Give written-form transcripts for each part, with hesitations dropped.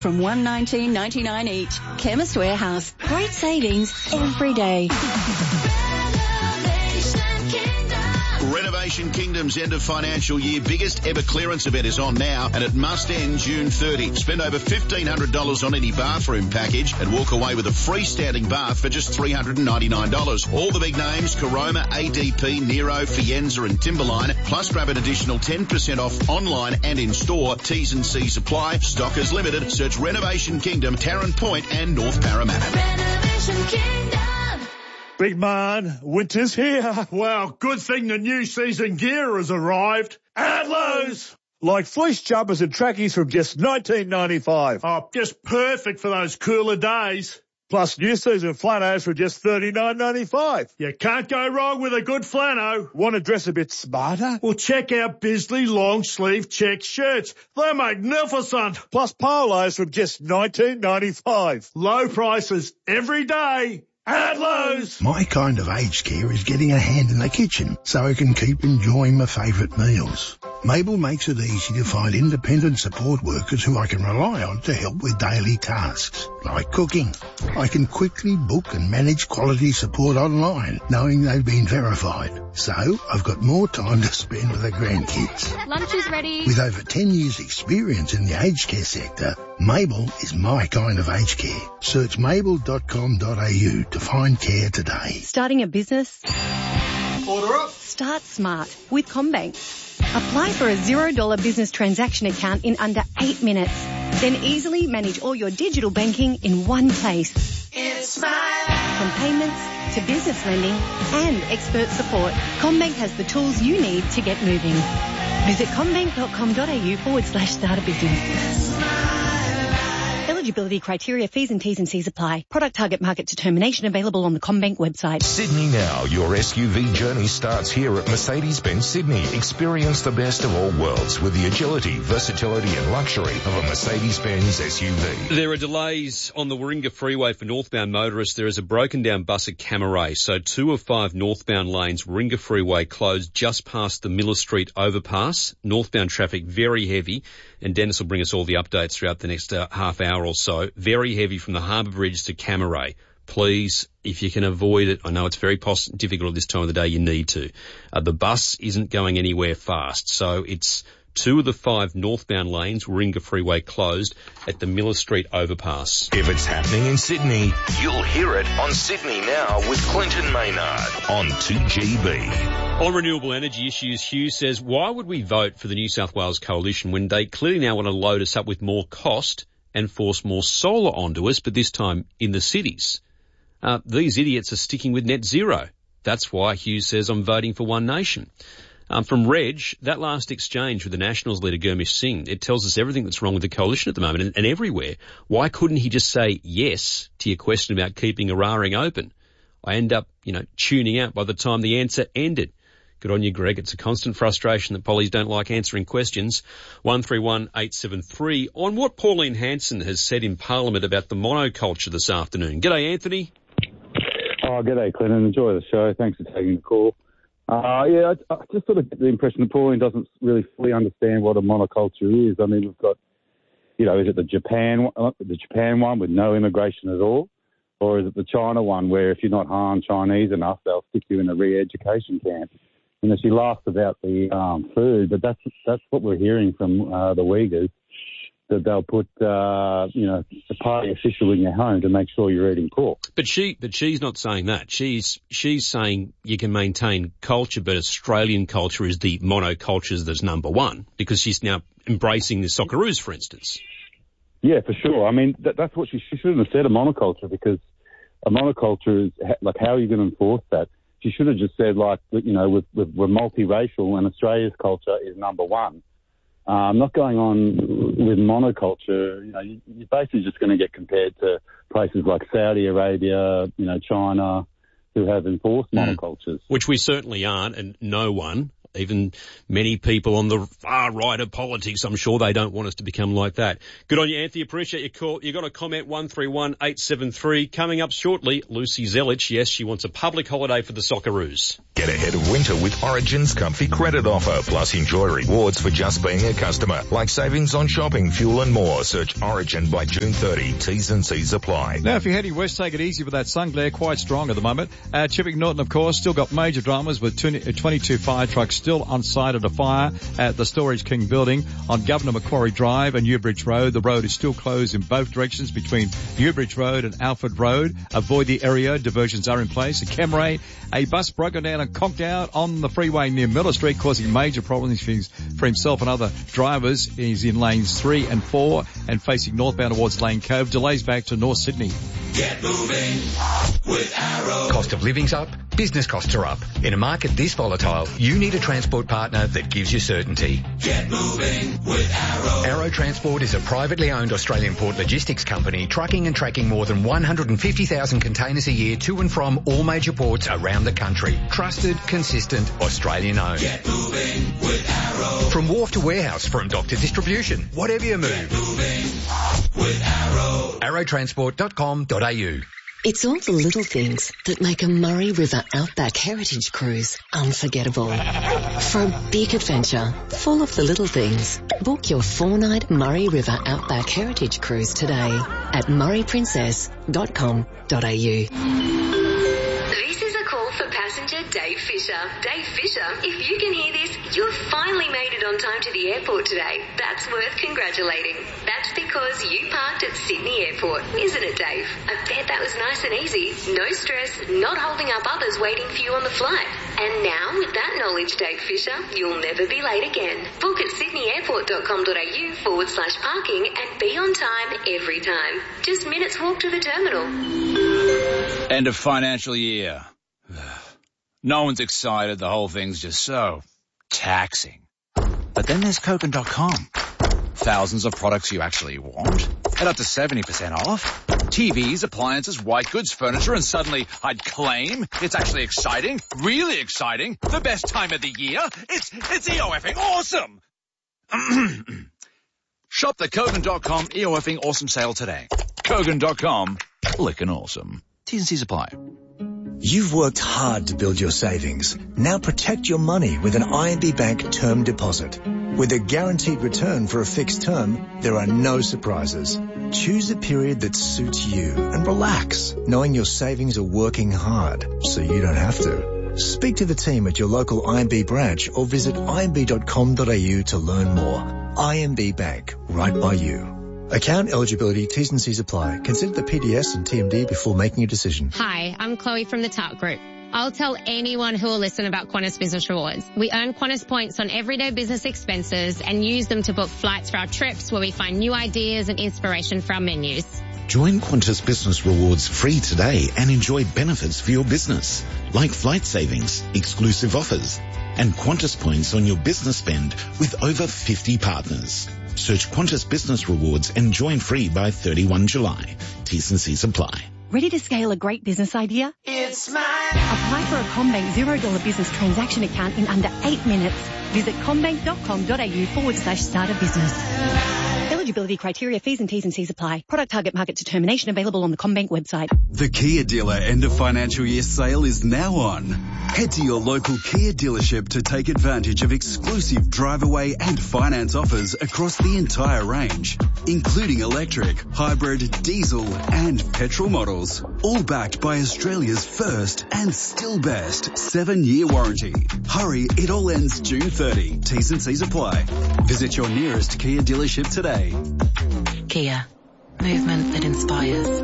From $119.99 each. Chemist Warehouse. Great savings every day. Renovation Kingdom's end of financial year biggest ever clearance event is on now, and it must end June 30. Spend over $1,500 on any bathroom package and walk away with a freestanding bath for just $399. All the big names, Caroma, ADP, Nero, Fienza and Timberline, plus grab an additional 10% off online and in store. T's and C's apply. Stock is limited. Search Renovation Kingdom, Tarrant Point and North Parramatta. Renovation Kingdom. Big man, winter's here. Well, good thing the new season gear has arrived. At Lowe's. Like fleece jumpers and trackies from just $19.95. Oh, just perfect for those cooler days. Plus new season flannels for just $39.95. You can't go wrong with a good flannel. Want to dress a bit smarter? Well, check out Bisley long sleeve check shirts. They're magnificent. Plus polos from just $19.95. Low prices every day. At Lowe's. My kind of aged care is getting a hand in the kitchen so I can keep enjoying my favourite meals. Mabel makes it easy to find independent support workers who I can rely on to help with daily tasks, like cooking. I can quickly book and manage quality support online, knowing they've been verified. So I've got more time to spend with the grandkids. Lunch is ready. With over 10 years experience in the aged care sector, Mabel is my kind of aged care. Search mabel.com.au to find care today. Starting a business? Order up. Start smart with CommBank. Apply for a $0 business transaction account in under 8 minutes. Then easily manage all your digital banking in one place. It's my life. From payments to business lending and expert support, CommBank has the tools you need to get moving. Visit commbank.com.au/start a business. Eligibility criteria, fees and T's and C's apply. Product target market determination available on the CommBank website. Sydney Now. Your SUV journey starts here at Mercedes-Benz Sydney. Experience the best of all worlds with the agility, versatility and luxury of a Mercedes-Benz SUV. There are delays on the Warringah Freeway for northbound motorists. There is a broken down bus at Camaray. So 2 of 5 northbound lanes, Warringah Freeway closed just past the Miller Street overpass. Northbound traffic very heavy. And Dennis will bring us all the updates throughout the next half hour or so. Very heavy from the Harbour Bridge to Camaray. Please, if you can avoid it, I know it's very difficult at this time of the day, you need to. The bus isn't going anywhere fast. So it's 2 of the 5 northbound lanes, Warringah Freeway closed at the Miller Street overpass. If it's happening in Sydney, you'll hear it on Sydney Now with Clinton Maynard on 2GB. On renewable energy issues, Hugh says, why would we vote for the New South Wales Coalition when they clearly now want to load us up with more cost and force more solar onto us, but this time in the cities? These idiots are sticking with net zero. That's why Hugh says I'm voting for One Nation. From Reg, that last exchange with the Nationals leader Gurmish Singh, it tells us everything that's wrong with the coalition at the moment and everywhere. Why couldn't he just say yes to your question about keeping Eraring open? I end up, tuning out by the time the answer ended. Good on you, Greg. It's a constant frustration that pollies don't like answering questions. 131873 on what Pauline Hanson has said in Parliament about the monoculture this afternoon. G'day, Anthony. Oh, g'day, Clinton. Enjoy the show. Thanks for taking the call. I just sort of get the impression that Pauline doesn't really fully understand what a monoculture is. I mean, we've got, is it the Japan one with no immigration at all? Or is it the China one where if you're not Han Chinese enough, they'll stick you in a re-education camp? She laughs about the food, but that's what we're hearing from the Uyghurs, that they'll put, a party official in your home to make sure you're eating pork. But she's not saying that. She's saying you can maintain culture, but Australian culture is the monoculture that's number one, because she's now embracing the Socceroos, for instance. Yeah, for sure. I mean, that's what she shouldn't have said, a monoculture, because a monoculture is, like, how are you going to enforce that? She should have just said, we're multiracial and Australia's culture is number one. Not going on with monoculture, you're basically just going to get compared to places like Saudi Arabia, China, who have enforced monocultures. Which we certainly aren't, and no one, even many people on the far right of politics, I'm sure they don't want us to become like that. Good on you, Anthony. Appreciate your call. You got a comment, 131873. Coming up shortly, Lucy Zelich. Yes, she wants a public holiday for the Socceroos. Get ahead of winter with Origin's Comfy Credit Offer, plus enjoy rewards for just being a customer, like savings on shopping, fuel and more. Search Origin by June 30. T's and C's apply. Now, if you're heading west, take it easy with that sun glare, quite strong at the moment. Chipping Norton, of course, still got major dramas with 22 fire trucks still on site at a fire at the Storage King building on Governor Macquarie Drive and Newbridge Road. The road is still closed in both directions between Newbridge Road and Alfred Road. Avoid the area. Diversions are in place. At Kemray, a bus broken down and conked out on the freeway near Miller Street, causing major problems for himself and other drivers. He's in lanes 3 and 4 and facing northbound towards Lane Cove. Delays back to North Sydney. Get moving with Arrow. Cost of living's up, business costs are up. In a market this volatile, you need a transport partner that gives you certainty. Get moving with Arrow. Arrow Transport is a privately owned Australian port logistics company trucking and tracking more than 150,000 containers a year to and from all major ports around the country. Trusted, consistent, Australian owned. Get moving with Arrow. From wharf to warehouse, from dock to distribution, whatever you move. Get moving with Arrow. Arrowtransport.com.au. It's all the little things that make a Murray River Outback Heritage Cruise unforgettable. For a big adventure full of the little things, book your 4-night Murray River Outback Heritage Cruise today at murrayprincess.com.au. This is a call for passenger Dave Fisher. Dave Fisher, if you can hear this, you've finally made it on time to the airport today. That's worth congratulating. That's because you parked at Sydney Airport, isn't it, Dave? I bet that was nice and easy. No stress, not holding up others waiting for you on the flight. And now, with that knowledge, Dave Fisher, you'll never be late again. Book at sydneyairport.com.au/parking and be on time every time. Just minutes walk to the terminal. End of financial year. No one's excited. The whole thing's just so taxing. But then there's Kogan.com. Thousands of products you actually want at up to 70% off. TVs, appliances, white goods, furniture, and suddenly I'd claim it's actually exciting, really exciting, the best time of the year. It's EOFing awesome. Shop the Kogan.com EOFing awesome sale today. Kogan.com, lickin' awesome. T's and C's apply. You've worked hard to build your savings. Now protect your money with an IMB Bank term deposit. With a guaranteed return for a fixed term, there are no surprises. Choose a period that suits you and relax, knowing your savings are working hard, so you don't have to. Speak to the team at your local IMB branch or visit imb.com.au to learn more. IMB Bank, right by you. Account eligibility, T's and C's apply. Consider the PDS and TMD before making a decision. Hi, I'm Chloe from the TART Group. I'll tell anyone who will listen about Qantas Business Rewards. We earn Qantas points on everyday business expenses and use them to book flights for our trips where we find new ideas and inspiration for our menus. Join Qantas Business Rewards free today and enjoy benefits for your business, like flight savings, exclusive offers, and Qantas points on your business spend with over 50 partners. Search Qantas Business Rewards and join free by 31 July. T's and C's apply. Ready to scale a great business idea? It's mine. Apply for a CommBank $0 business transaction account in under 8 minutes. Visit commbank.com.au/start a business. Eligibility criteria, fees and T's and C's apply. Product target market determination available on the CommBank website. The Kia dealer end of financial year sale is now on. Head to your local Kia dealership to take advantage of exclusive drive away and finance offers across the entire range, including electric, hybrid, diesel and petrol models, all backed by Australia's first and still best 7-year warranty. Hurry, it all ends June 30. T's and C's apply. Visit your nearest Kia dealership today. Kia. Movement that inspires.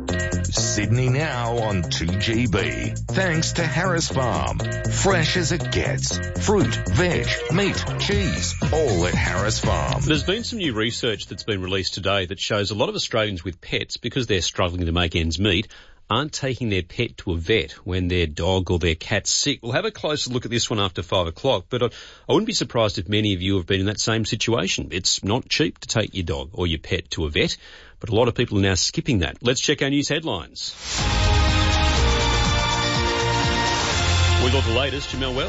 Sydney now on 2GB. Thanks to Harris Farm. Fresh as it gets. Fruit, veg, meat, cheese, all at Harris Farm. There's been some new research that's been released today that shows a lot of Australians with pets, because they're struggling to make ends meet, aren't taking their pet to a vet when their dog or their cat's sick. We'll have a closer look at this one after 5 o'clock, but I wouldn't be surprised if many of you have been in that same situation. It's not cheap to take your dog or your pet to a vet, but a lot of people are now skipping that. Let's check our news headlines. With all the latest, Jamel Wells.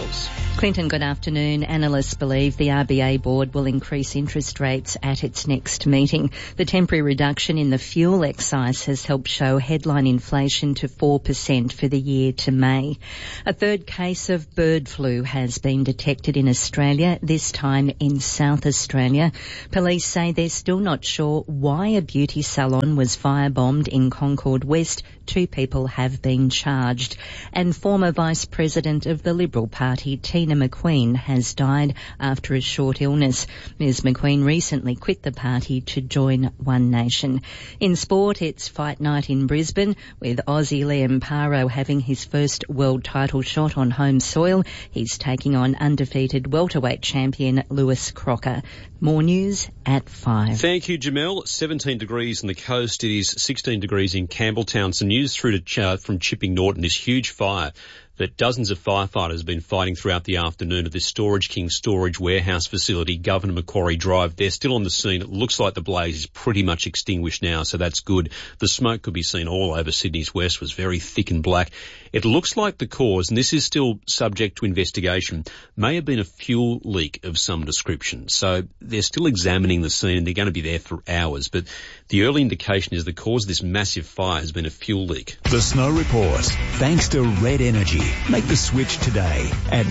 Clinton, good afternoon. Analysts believe the RBA board will increase interest rates at its next meeting. The temporary reduction in the fuel excise has helped show headline inflation to 4% for the year to May. A third case of bird flu has been detected in Australia, this time in South Australia. Police say they're still not sure why a beauty salon was firebombed in Concord West. 2 people have been charged. And former Vice President of the Liberal Party, Tina McQueen, has died after a short illness. Ms McQueen recently quit the party to join One Nation. In sport, it's fight night in Brisbane, with Aussie Liam Paro having his first world title shot on home soil. He's taking on undefeated welterweight champion Lewis Crocker. More news at 5. Thank you, Jamel. 17 degrees on the coast. It is 16 degrees in Campbelltown. Some news through to from Chipping Norton. This huge fire that dozens of firefighters have been fighting throughout the afternoon at this Storage King storage warehouse facility, Governor Macquarie Drive. They're still on the scene. It looks like the blaze is pretty much extinguished now, so that's good. The smoke could be seen all over Sydney's west, was very thick and black. It looks like the cause, and this is still subject to investigation, may have been a fuel leak of some description. So they're still examining the scene, and they're going to be there for hours. But the early indication is the cause of this massive fire has been a fuel leak. The Snow Report, thanks to Red Energy. Make the switch today at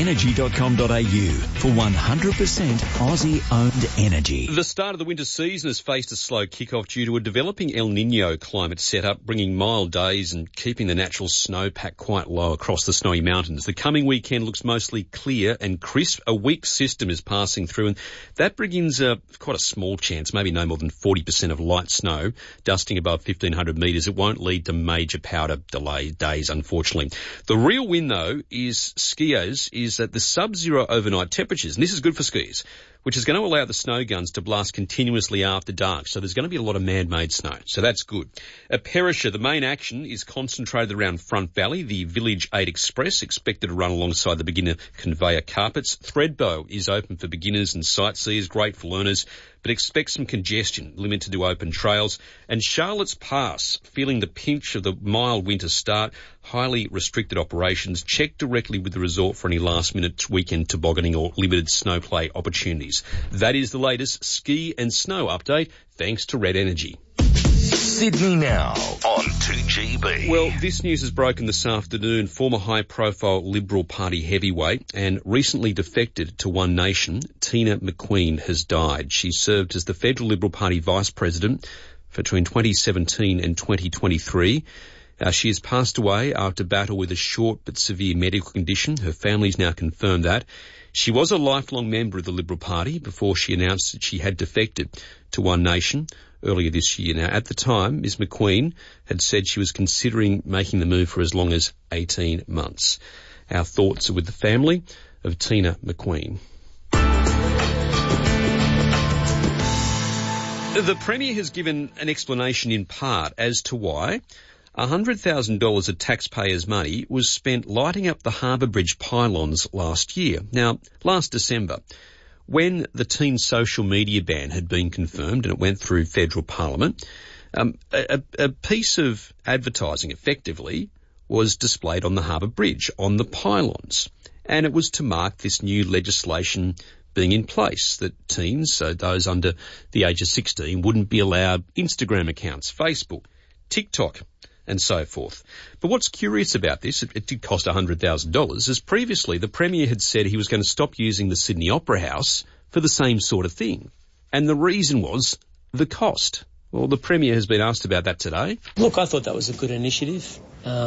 redenergy.com.au for 100% Aussie-owned energy. The start of the winter season has faced a slow kick-off due to a developing El Niño climate setup, bringing mild days and keeping the natural snowpack quite low across the snowy mountains. The coming weekend looks mostly clear and crisp. A weak system is passing through, and that brings quite a small chance, maybe no more than 40% of light snow, dusting above 1,500 metres. It won't lead to major powder delay days, unfortunately. The real win, though, is skiers, is that the sub-zero overnight temperatures, and this is good for skiers, which is going to allow the snow guns to blast continuously after dark. So there's going to be a lot of man-made snow. So that's good. At Perisher, the main action is concentrated around Front Valley. The Village 8 Express expected to run alongside the beginner conveyor carpets. Thredbo is open for beginners and sightseers, great for learners, but expect some congestion, limited to open trails. And Charlotte's Pass, feeling the pinch of the mild winter start, highly restricted operations. Check directly with the resort for any last-minute weekend tobogganing or limited snow play opportunities. That is the latest ski and snow update, thanks to Red Energy. Sydney Now on 2GB. Well, this news has broken this afternoon. Former high-profile Liberal Party heavyweight and recently defected to One Nation, Tina McQueen, has died. She served as the Federal Liberal Party Vice President between 2017 and 2023. She has passed away after battle with a short but severe medical condition. Her family's now confirmed that. She was a lifelong member of the Liberal Party before she announced that she had defected to One Nation earlier this year. Now, at the time, Ms McQueen had said she was considering making the move for as long as 18 months. Our thoughts are with the family of Tina McQueen. The Premier has given an explanation in part as to why $100,000 of taxpayers' money was spent lighting up the Harbour Bridge pylons last year. Now, last December, when the teen social media ban had been confirmed and it went through federal parliament, a piece of advertising effectively was displayed on the Harbour Bridge, on the pylons. And it was to mark this new legislation being in place, that teens, so those under the age of 16, wouldn't be allowed Instagram accounts, Facebook, TikTok, and so forth. But what's curious about this, it did cost $100,000, as previously the Premier had said he was going to stop using the Sydney Opera House for the same sort of thing. And the reason was the cost. Well, the Premier has been asked about that today. Look, I thought that was a good initiative,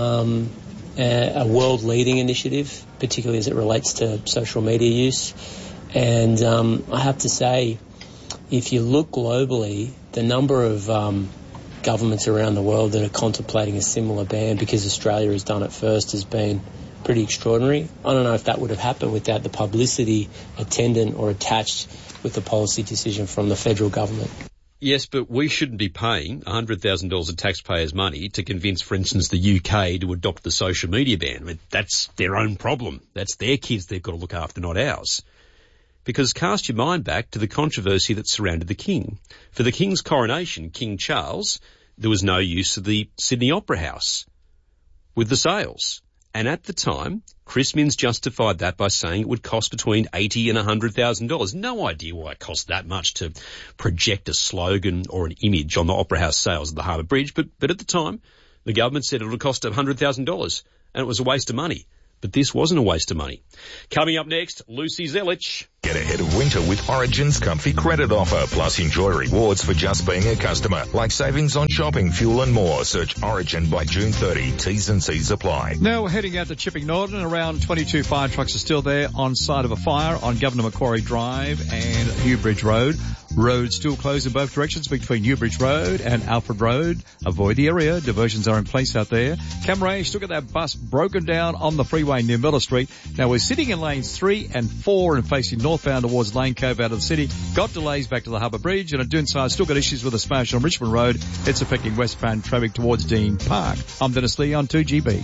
a world-leading initiative, particularly as it relates to social media use. And I have to say, if you look globally, the number of governments around the world that are contemplating a similar ban, because Australia has done it first, has been pretty extraordinary. I don't know if that would have happened without the publicity attendant or attached with the policy decision from the federal government. Yes, but we shouldn't be paying $100,000 of taxpayers' money to convince, for instance, the UK to adopt the social media ban. I mean, that's their own problem. That's their kids they've got to look after, not ours. Because cast your mind back to the controversy that surrounded the King. For the King's coronation, King Charles, there was no use of the Sydney Opera House with the sales. And at the time, Chris Minns justified that by saying it would cost between $80,000 and $100,000. No idea why it cost that much to project a slogan or an image on the Opera House sales at the Harbour Bridge, but at the time, the government said it would cost $100,000, and it was a waste of money. But this wasn't a waste of money. Coming up next, Lucy Zelich. Get ahead of winter with Origin's comfy credit offer, plus enjoy rewards for just being a customer, like savings on shopping, fuel and more. Search Origin by June 30. T's and C's apply. Now we're heading out to Chipping Norton. Around 22 fire trucks are still there on site of a fire on Governor Macquarie Drive and Newbridge Road. Roads still closed in both directions between Newbridge Road and Alfred Road. Avoid the area. Diversions are in place out there. Camray still got that bus broken down on the freeway near Miller Street. Now we're sitting in lanes 3 and 4 and facing northbound towards Lane Cove out of the city. Got delays back to the Harbour Bridge, and at Doonside still got issues with a smash on Richmond Road. It's affecting westbound traffic towards Dean Park. I'm Dennis Lee on 2GB.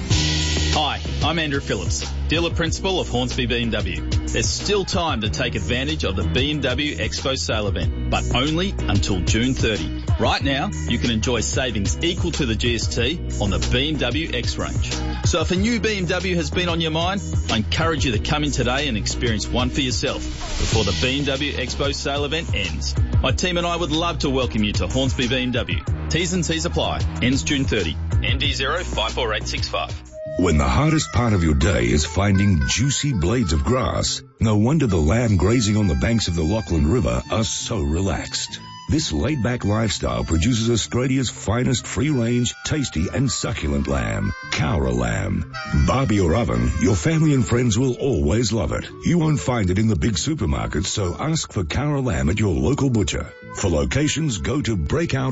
Hi, I'm Andrew Phillips, dealer principal of Hornsby BMW. There's still time to take advantage of the BMW Expo sale event, but only until June 30. Right now, you can enjoy savings equal to the GST on the BMW X range. So if a new BMW has been on your mind, I encourage you to come in today and experience one for yourself before the BMW Expo sale event ends. My team and I would love to welcome you to Hornsby BMW. T's and C's apply. Ends June 30. ND 054865. When the hardest part of your day is finding juicy blades of grass, no wonder the lamb grazing on the banks of the Lachlan River are so relaxed. This laid-back lifestyle produces Australia's finest free-range, tasty and succulent lamb, Cowra lamb. Barbie or oven, your family and friends will always love it. You won't find it in the big supermarkets, so ask for Cowra lamb at your local butcher. For locations, go to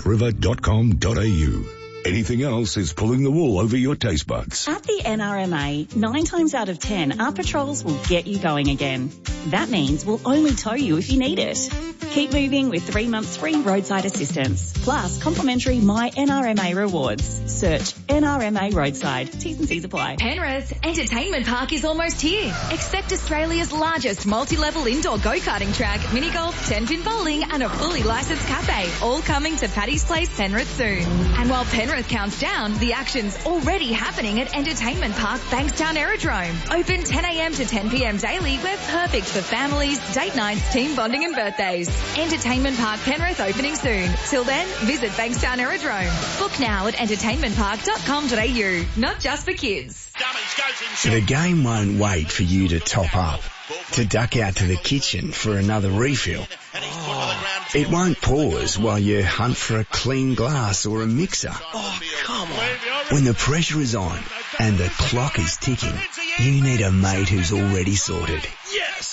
breakoutriver.com.au. Anything else is pulling the wool over your taste buds. At the NRMA, 9 times out of 10, our patrols will get you going again. That means we'll only tow you if you need it. Keep moving with 3 months free roadside assistance, plus complimentary My NRMA rewards. Search NRMA Roadside. T's and C's apply. Penrith Entertainment Park is almost here. Expect Australia's largest multi-level indoor go-karting track, mini golf, 10-pin bowling and a fully licensed cafe, all coming to Paddy's Place, Penrith soon. And while Penrith counts down, the action's already happening at Entertainment Park Bankstown Aerodrome. Open 10 a.m. to 10 p.m. daily. We're perfect for families, date nights, team bonding and birthdays. Entertainment Park Penrith opening soon. Till then, visit Bankstown Aerodrome. Book now at entertainmentpark.com.au. Not just for kids. The game won't wait for you to top up, to duck out to the kitchen for another refill. It won't pause while you hunt for a clean glass or a mixer. Oh, come on. When the pressure is on and the clock is ticking, you need a mate who's already sorted. Yes!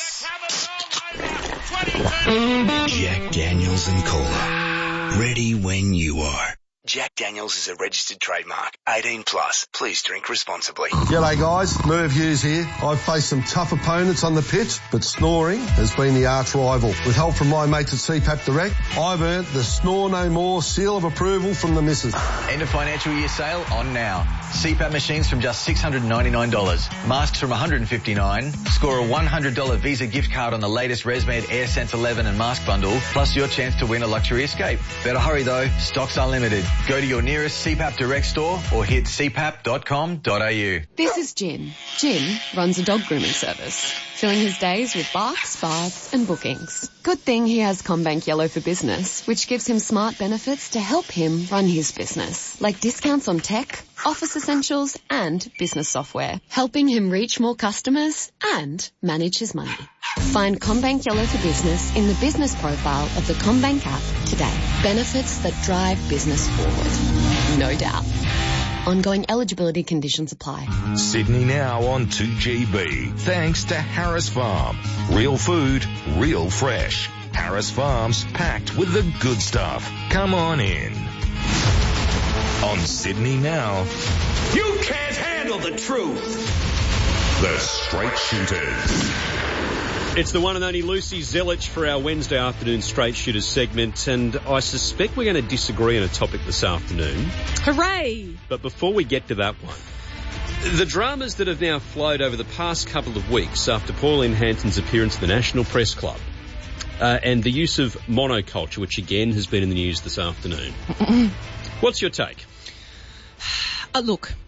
Jack Daniels and Cola. Ready when you are. Jack Daniels is a registered trademark. 18 plus. Please drink responsibly. G'day guys, Merv Hughes here. I've faced some tough opponents on the pitch, but snoring has been the arch rival. With help from my mates at CPAP Direct, I've earned the Snore No More seal of approval from the missus. End of financial year sale on now. CPAP machines from just $699. Masks from $159. Score a $100 Visa gift card on the latest ResMed AirSense 11 and mask bundle, plus your chance to win a luxury escape. Better hurry though, stocks are limited. Go to your nearest CPAP Direct store or hit cpap.com.au. This is Jim. Jim runs a dog grooming service, filling his days with barks, baths and bookings. Good thing he has CommBank Yellow for Business, which gives him smart benefits to help him run his business, like discounts on tech, office essentials and business software, helping him reach more customers and manage his money. Find CommBank Yellow for Business in the business profile of the CommBank app today. Benefits that drive business forward. No doubt. Ongoing eligibility conditions apply. Sydney Now on 2GB. Thanks to Harris Farm. Real food, real fresh. Harris Farms, packed with the good stuff. Come on in. On Sydney Now. You can't handle the truth. The Straight Shooters. It's the one and only Lucy Zelich for our Wednesday afternoon Straight Shooters segment, and I suspect we're going to disagree on a topic this afternoon. Hooray! But before we get to that one, the dramas that have now flowed over the past couple of weeks after Pauline Hanson's appearance at the National Press Club, and the use of monoculture, which again has been in the news this afternoon. What's your take? Look,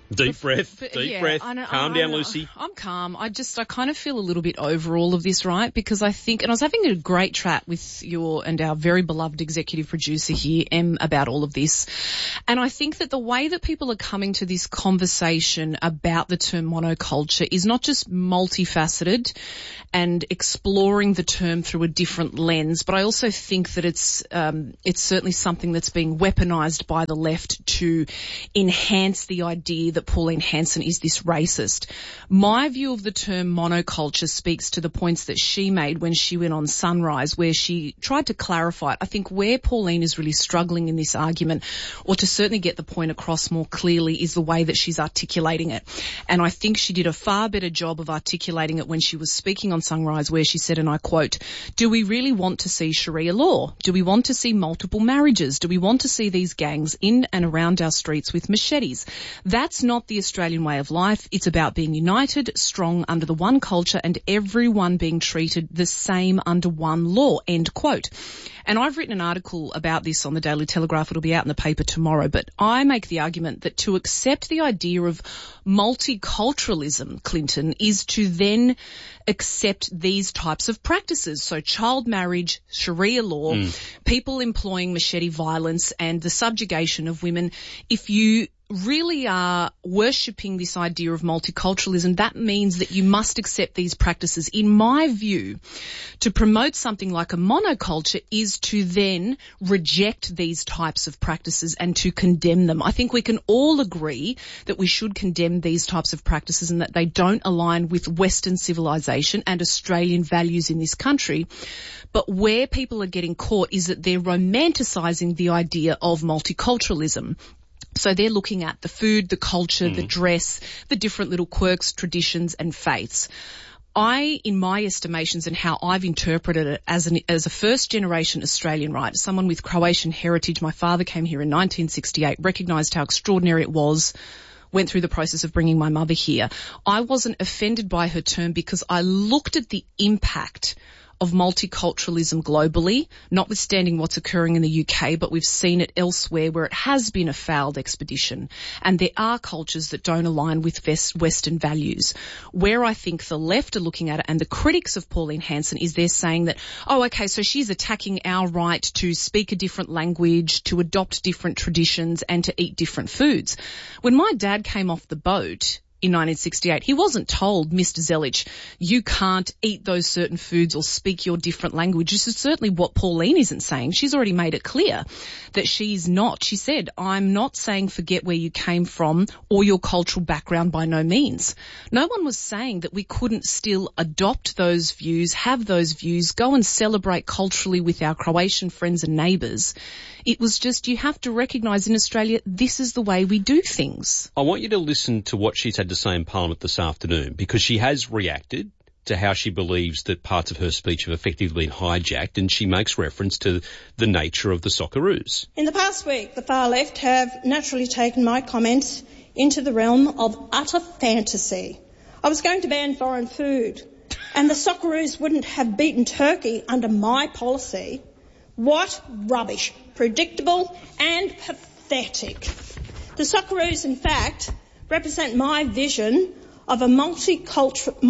Deep breath. I know, Calm down, Lucy. I'm calm. I kind of feel a little bit over all of this, right? Because I think, and I was having a great chat with our very beloved executive producer here, Em, about all of this. And I think that the way that people are coming to this conversation about the term monoculture is not just multifaceted and exploring the term through a different lens, but I also think that it's certainly something that's being weaponized by the left to enhance the idea that Pauline Hanson is this racist. My view of the term monoculture speaks to the points that she made when she went on Sunrise, where she tried to clarify it. I think where Pauline is really struggling in this argument, or to certainly get the point across more clearly, is the way that she's articulating it. And I think she did a far better job of articulating it when she was speaking on Sunrise, where she said, and I quote, "Do we really want to see Sharia law? Do we want to see multiple marriages? Do we want to see these gangs in and around our streets with machetes? That's not the Australian way of life. It's about being united, strong under the one culture, and everyone being treated the same under one law," end quote. And I've written an article about this on the Daily Telegraph. It'll be out in the paper tomorrow. But I make the argument that to accept the idea of multiculturalism, Clinton, is to then accept these types of practices. So child marriage, Sharia law, people employing machete violence, and the subjugation of women. If you really are worshipping this idea of multiculturalism, that means that you must accept these practices. In my view, to promote something like a monoculture is to then reject these types of practices and to condemn them. I think we can all agree that we should condemn these types of practices and that they don't align with Western civilization and Australian values in this country. But where people are getting caught is that they're romanticising the idea of multiculturalism. So they're looking at the food, the culture, the dress, the different little quirks, traditions and faiths. In my estimations and how I've interpreted it as a first-generation Australian, right, someone with Croatian heritage, my father came here in 1968, recognised how extraordinary it was, went through the process of bringing my mother here. I wasn't offended by her term because I looked at the impact of multiculturalism globally, notwithstanding what's occurring in the UK, but we've seen it elsewhere where it has been a failed expedition. And there are cultures that don't align with Western values. Where I think the left are looking at it, and the critics of Pauline Hanson, is they're saying that, oh, okay, so she's attacking our right to speak a different language, to adopt different traditions, and to eat different foods. When my dad came off the boat in 1968, he wasn't told, Mr. Zelich, you can't eat those certain foods or speak your different language. This is certainly what Pauline isn't saying. She's already made it clear that she's not. She said, I'm not saying forget where you came from or your cultural background, by no means. No one was saying that we couldn't still adopt those views, have those views, go and celebrate culturally with our Croatian friends and neighbours. It was just, you have to recognise in Australia, this is the way we do things. I want you to listen to what she's had to say in Parliament this afternoon, because she has reacted to how she believes that parts of her speech have effectively been hijacked, and she makes reference to the nature of the Socceroos. In the past week, the far left have naturally taken my comments into the realm of utter fantasy. I was going to ban foreign food, and the Socceroos wouldn't have beaten Turkey under my policy. What rubbish. Predictable and pathetic. The Socceroos, in fact, represent my vision of a monocultural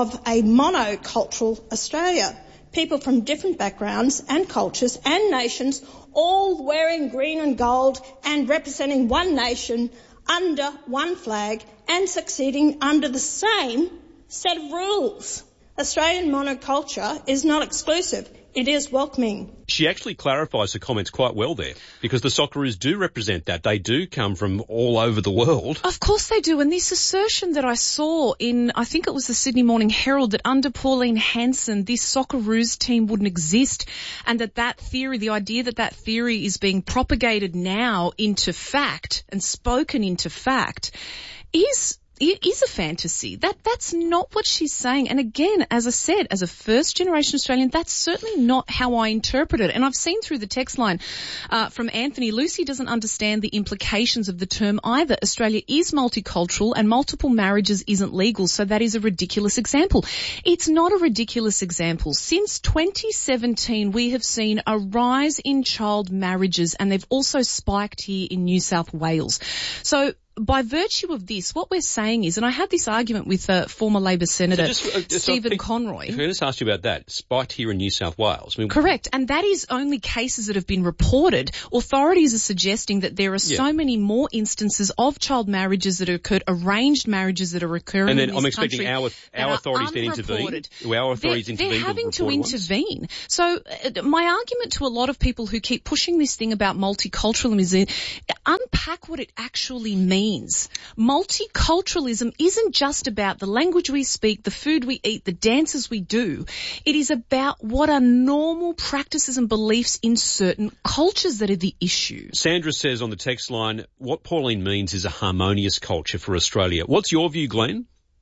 Australia. People from different backgrounds and cultures and nations, all wearing green and gold and representing one nation under one flag and succeeding under the same set of rules. Australian monoculture is not exclusive. It is welcoming. She actually clarifies her comments quite well there, because the Socceroos do represent that. They do come from all over the world. Of course they do. And this assertion that I saw in, I think it was the Sydney Morning Herald, that under Pauline Hanson, this Socceroos team wouldn't exist, and that theory, the idea that theory is being propagated now into fact and spoken into fact it is a fantasy. That's not what she's saying. And again, as I said, as a first-generation Australian, that's certainly not how I interpret it. And I've seen through the text line from Anthony, Lucy doesn't understand the implications of the term either. Australia is multicultural and multiple marriages isn't legal, so that is a ridiculous example. It's not a ridiculous example. Since 2017, we have seen a rise in child marriages, and they've also spiked here in New South Wales. So by virtue of this, what we're saying is, and I had this argument with former Labor Senator Stephen Conroy. Can I just ask you about that? Spiked here in New South Wales. I mean, correct, and that is only cases that have been reported. Authorities are suggesting that there are so many more instances of child marriages that occurred, arranged marriages that are occurring in this country. And then I'm expecting our authorities then intervene. Our authorities intervene. They're having to intervene. So my argument to a lot of people who keep pushing this thing about multiculturalism is unpack what it actually means. Multiculturalism isn't just about the language we speak, the food we eat, the dances we do. It is about what are normal practices and beliefs in certain cultures that are the issue. Sandra says on the text line, what Pauline means is a harmonious culture for Australia. What's your view, Glenn?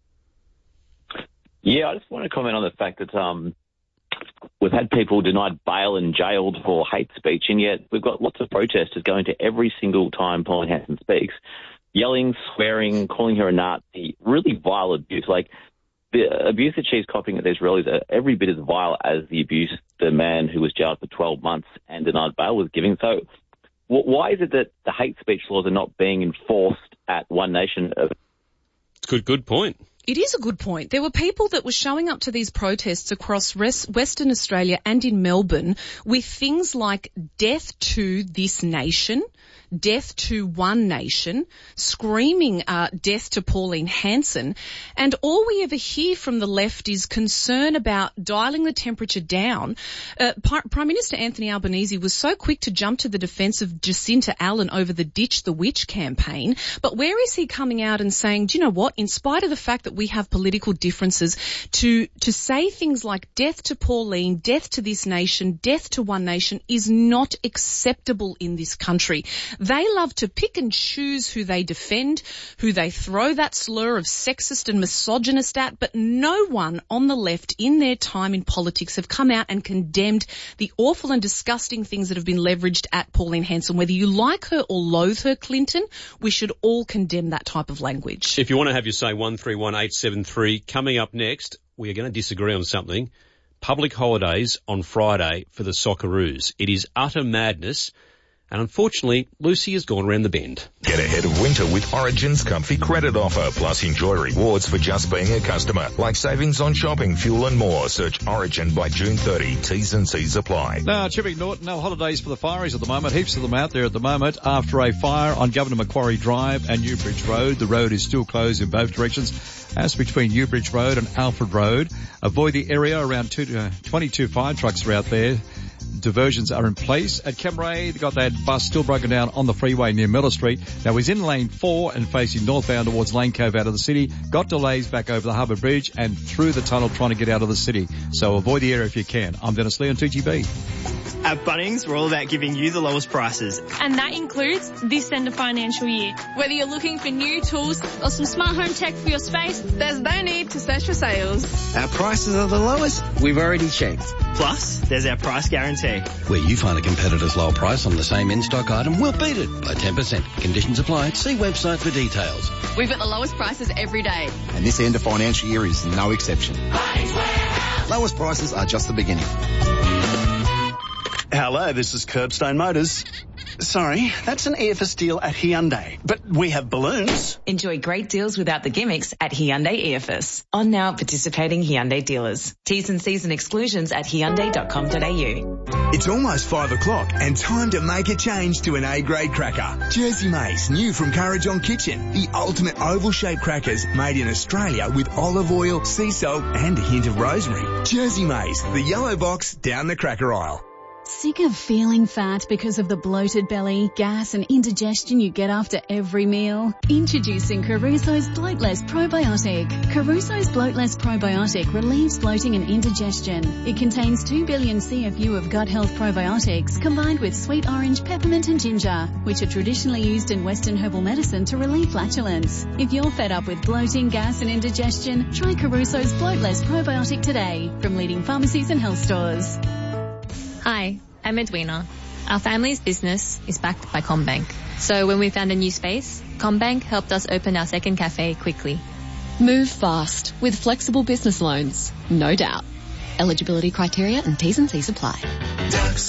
Yeah, I just want to comment on the fact that we've had people denied bail and jailed for hate speech, and yet we've got lots of protesters going to every single time Pauline Hanson speaks, yelling, swearing, calling her a Nazi, really vile abuse. Like, the abuse that she's copying at these rallies are every bit as vile as the abuse the man who was jailed for 12 months and denied bail was giving. So why is it that the hate speech laws are not being enforced at One Nation? It's a good point. It is a good point. There were people that were showing up to these protests across Western Australia and in Melbourne with things like death to this nation, death to One Nation, screaming death to Pauline Hanson. And all we ever hear from the left is concern about dialing the temperature down. Prime Minister Anthony Albanese was so quick to jump to the defence of Jacinta Allen over the Ditch the Witch campaign. But where is he coming out and saying, do you know what, in spite of the fact that we have political differences, to say things like death to Pauline, death to this nation, death to One Nation is not acceptable in this country. They love to pick and choose who they defend, who they throw that slur of sexist and misogynist at, but no one on the left in their time in politics have come out and condemned the awful and disgusting things that have been leveraged at Pauline Hanson. Whether you like her or loathe her, Clinton, we should all condemn that type of language. If you want to have your say, 131873. Coming up next, we are going to disagree on something. Public holidays on Friday for the Socceroos. It is utter madness. And unfortunately, Lucy has gone around the bend. Get ahead of winter with Origin's comfy credit offer, plus enjoy rewards for just being a customer, like savings on shopping, fuel and more. Search Origin by June 30. T's and C's apply. Now, Chipping Norton, no holidays for the fireys at the moment. Heaps of them out there at the moment. After a fire on Governor Macquarie Drive and Newbridge Road, the road is still closed in both directions. As between Newbridge Road and Alfred Road, avoid the area. Around 22 fire trucks are out there. Diversions are in place. At Camray, they got that bus still broken down on the freeway near Miller Street. Now he's in lane 4 and facing northbound towards Lane Cove out of the city. Got delays back over the Harbour Bridge and through the tunnel trying to get out of the city. So avoid the area if you can. I'm Dennis Lee on 2GB. At Bunnings, we're all about giving you the lowest prices. And that includes this end of financial year. Whether you're looking for new tools or some smart home tech for your space, there's no need to search for sales. Our prices are the lowest we've already checked. Plus, there's our price guarantee. Where you find a competitor's low price on the same in-stock item, we'll beat it by 10%. Conditions apply. See website for details. We've got the lowest prices every day. And this end of financial year is no exception. Lowest prices are just the beginning. Hello, this is Curbstone Motors. Sorry, that's an EFS deal at Hyundai, but we have balloons. Enjoy great deals without the gimmicks at Hyundai EFS. On now at participating Hyundai dealers. T's and C's and exclusions at Hyundai.com.au. It's almost 5 o'clock and time to make a change to an A-grade cracker. Jersey Mace, new from Currajong Kitchen. The ultimate oval-shaped crackers made in Australia with olive oil, sea salt and a hint of rosemary. Jersey Mace, the yellow box down the cracker aisle. Sick of feeling fat because of the bloated belly, gas and indigestion you get after every meal? Introducing Caruso's Bloatless Probiotic. Caruso's Bloatless Probiotic relieves bloating and indigestion. It contains 2 billion CFU of gut health probiotics combined with sweet orange, peppermint and ginger, which are traditionally used in Western herbal medicine to relieve flatulence. If you're fed up with bloating, gas and indigestion, try Caruso's Bloatless Probiotic today from leading pharmacies and health stores. Hi, I'm Edwina. Our family's business is backed by CommBank. So when we found a new space, CommBank helped us open our second cafe quickly. Move fast with flexible business loans, no doubt. Eligibility criteria and T's and C's apply.